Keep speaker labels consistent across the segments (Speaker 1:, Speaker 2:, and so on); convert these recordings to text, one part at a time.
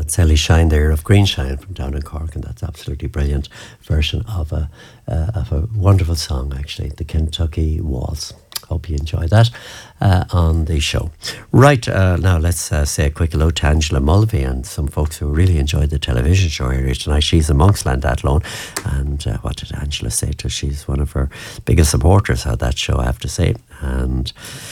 Speaker 1: That's Ellie Shine there of Green Shine from down in Cork, and that's absolutely brilliant version of a wonderful song, actually, the Kentucky Waltz. Hope you enjoy that on the show. Right, now let's say a quick hello to Angela Mulvey and some folks who really enjoyed the television show here tonight. She's in Monksland Athlone, and what did Angela say to her? She's one of her biggest supporters of that show, I have to say. And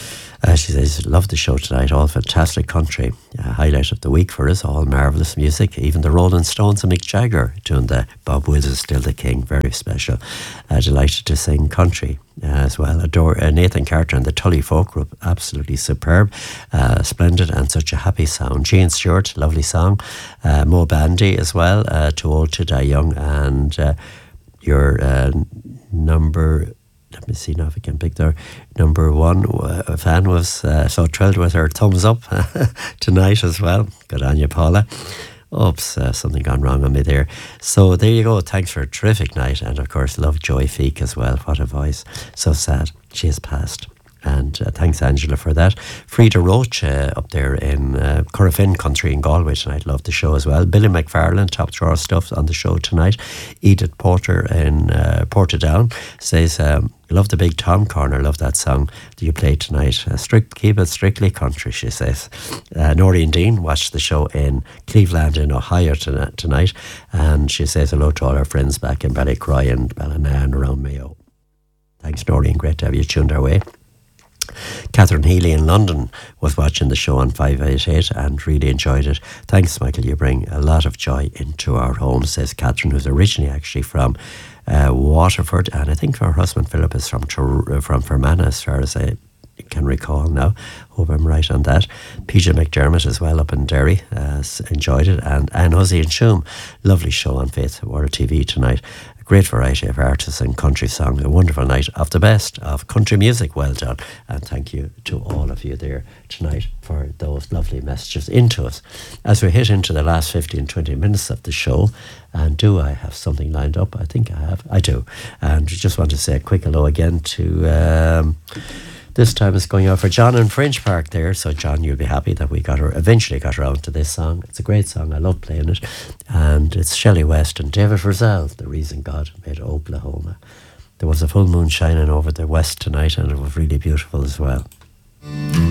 Speaker 1: she says, love the show tonight, all fantastic country. Highlight of the week for us, all marvellous music. Even the Rolling Stones and Mick Jagger doing the Bob Wills is Still the King, very special. Delighted to sing country as well. Adore Nathan Carter and the Tully Folk Group, absolutely superb, splendid, and such a happy sound. Jane Stewart, lovely song. Mo Bandy as well, Too Old to Die Young, and your number... Let me see now if I can pick their number one fan was so thrilled with her thumbs up tonight as well. Good on you, Paula. Oops, something gone wrong on me there. So there you go. Thanks for a terrific night. And of course, love Joy Feek as well. What a voice. So sad. She has passed. And thanks, Angela, for that. Frida Roach up there in Corofin Country in Galway tonight. Love the show as well. Billy McFarlane, top drawer stuff on the show tonight. Edith Porter in Portadown says, love the Big Tom Corner. Love that song that you played tonight. Keep it strictly country, she says. Noreen Dean watched the show in Cleveland in Ohio tonight. And she says hello to all our friends back in Ballycroy and Ballina and around Mayo. Thanks, Noreen. Great to have you tuned our way. Catherine Healy in London was watching the show on 588 and really enjoyed it. Thanks, Michael. You bring a lot of joy into our home, says Catherine, who's originally actually from Waterford, and I think her husband Philip is from Fermanagh, as far as I can recall now. Hope I'm right on that. PJ McDermott as well up in Derry enjoyed it, and Anne Huzzy and Shoom, lovely show on Faith World TV tonight. A great variety of artists and country songs. A wonderful night of the best of country music. Well done, and thank you to all of you there tonight for those lovely messages into us as we hit into the last 15-20 minutes of the show. And do I have something lined up? I think I have. I do. And just want to say a quick hello again to this time it's going out for John in Fringe Park there. So John, you'll be happy that we eventually got around to this song. It's a great song. I love playing it. And it's Shelley West and David Roselle, The Reason God Made Oklahoma. There was a full moon shining over the west tonight, and it was really beautiful as well.